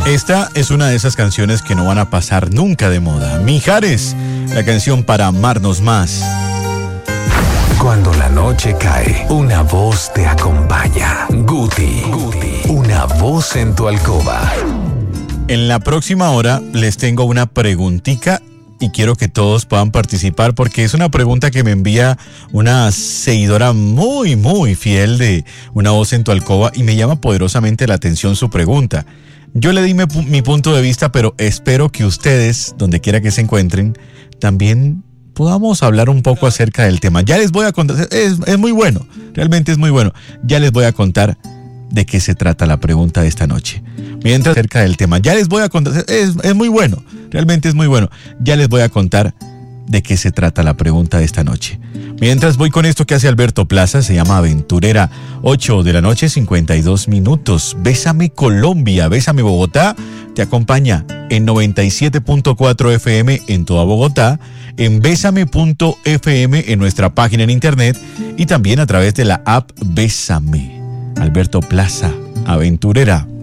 Esta es una de esas canciones que no van a pasar nunca de moda. Mijares, la canción para amarnos más. Cuando la noche cae, una voz te acompaña. Guti, una voz en tu alcoba. En la próxima hora les tengo una preguntica y quiero que todos puedan participar porque es una pregunta que me envía una seguidora muy fiel de Una Voz en tu Alcoba y me llama poderosamente la atención su pregunta. Yo le di mi punto de vista, pero espero que ustedes, donde quiera que se encuentren, también podamos hablar un poco acerca del tema. Ya les voy a contar, es muy bueno, realmente es muy bueno. Ya les voy a contar de qué se trata la pregunta de esta noche. Mientras acerca del tema, ya les voy a contar, es muy bueno, realmente es muy bueno. Ya les voy a contar de qué se trata la pregunta de esta noche. Mientras voy con esto que hace Alberto Plaza, se llama Aventurera, 8 de la noche, 52 minutos. Bésame Colombia, Bésame Bogotá, te acompaña en 97.4 FM en toda Bogotá, en bésame.fm en nuestra página en internet y también a través de la app Bésame. Alberto Plaza, Aventurera.